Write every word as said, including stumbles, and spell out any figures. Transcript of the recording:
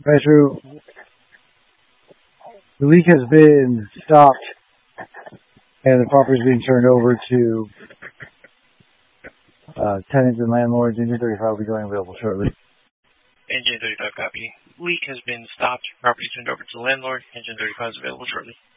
Metro, the leak has been stopped and the property is being turned over to uh, tenants and landlords. Engine thirty-five will be going available shortly. Engine thirty-five copy. Leak has been stopped. Property turned over to the landlord. Engine thirty-five is available shortly.